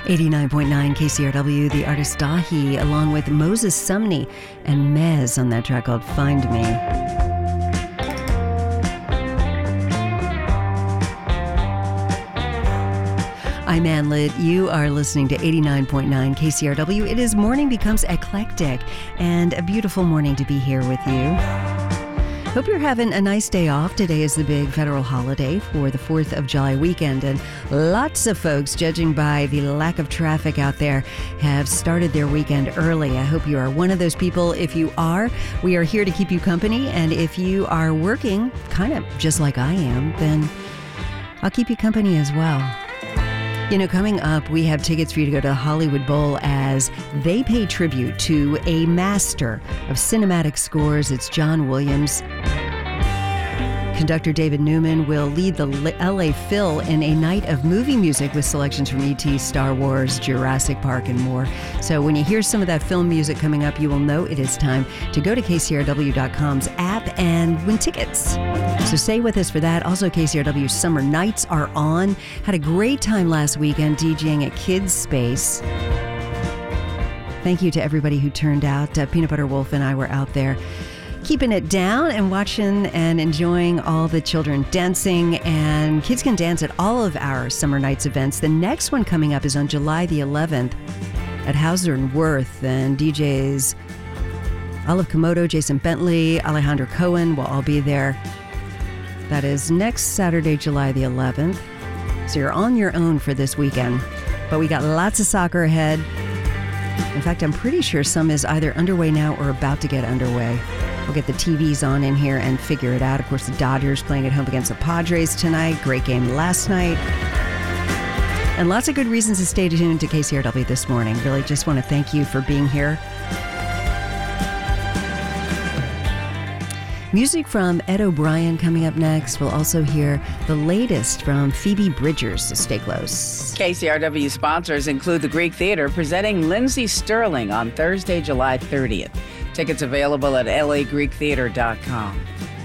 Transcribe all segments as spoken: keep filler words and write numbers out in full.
eighty-nine point nine K C R W, the artist Dahi, along with Moses Sumney and Mez on that track called Find Me. I'm Ann Litt. You are listening to eighty-nine point nine K C R W. It is Morning Becomes Eclectic, and a beautiful morning to be here with you. Hope you're having a nice day off. Today is the big federal holiday for the fourth of July weekend, and lots of folks, judging by the lack of traffic out there, have started their weekend early. I hope you are one of those people. If you are, we are here to keep you company, and if you are working kind of just like I am, then I'll keep you company as well. You know, coming up, we have tickets for you to go to the Hollywood Bowl as they pay tribute to a master of cinematic scores. It's John Williams. Conductor David Newman will lead the L A Phil in a night of movie music with selections from E T, Star Wars, Jurassic Park, and more. So when you hear some of that film music coming up, you will know it is time to go to K C R W dot com's app and win tickets. So stay with us for that. Also, K C R W Summer Nights are on. Had a great time last weekend DJing at Kids Space. Thank you to everybody who turned out. Uh, Peanut Butter Wolf and I were out there keeping it down and watching and enjoying all the children dancing, and kids can dance at all of our Summer Nights events. The next one coming up is on July the eleventh at Hauser and Wirth, and D Js Olive Komodo, Jason Bentley, Alejandro Cohen will all be there. That is next Saturday, July the eleventh. So you're on your own for this weekend, but we got lots of soccer ahead. In fact, I'm pretty sure some is either underway now or about to get underway. We'll get the T Vs on in here and figure it out. Of course, the Dodgers playing at home against the Padres tonight. Great game last night. And lots of good reasons to stay tuned to K C R W this morning. Really just want to thank you for being here. Music from Ed O'Brien coming up next. We'll also hear the latest from Phoebe Bridgers, so stay close. K C R W sponsors include the Greek Theater presenting Lindsey Sterling on Thursday, July thirtieth. Tickets available at L A Greek Theater dot com.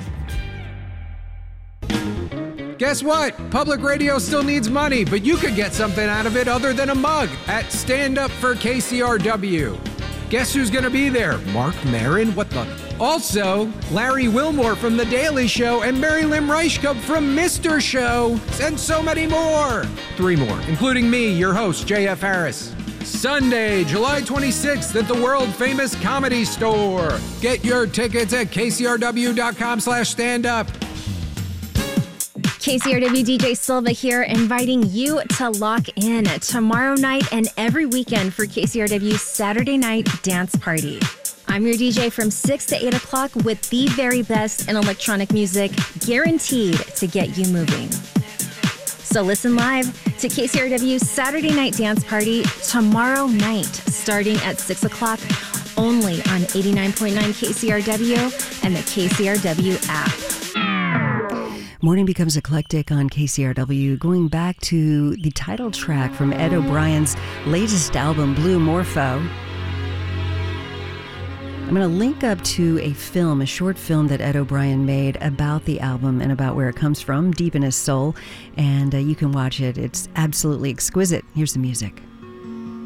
Guess what? Public radio still needs money, but you could get something out of it other than a mug at Stand Up for K C R W. Guess who's going to be there? Mark Maron? What the? Also, Larry Wilmore from The Daily Show and Mary Lynn Reichkup from Mister Show, and so many more. Three more, including me, your host, J F Harris. Sunday, July twenty-sixth at the world-famous Comedy Store. Get your tickets at K C R W dot com slash stand up. K C R W D J Silva here, inviting you to lock in tomorrow night and every weekend for K C R W's Saturday Night Dance Party. I'm your D J from six to eight o'clock with the very best in electronic music, guaranteed to get you moving. So listen live to K C R W's Saturday Night Dance Party tomorrow night, starting at six o'clock, only on eighty-nine point nine K C R W and the K C R W app. Morning Becomes Eclectic on K C R W, going back to the title track from Ed O'Brien's latest album, Blue Morpho. I'm going to link up to a film, a short film that Ed O'Brien made about the album and about where it comes from, deep in his soul, and uh, you can watch it. It's absolutely exquisite. Here's the music.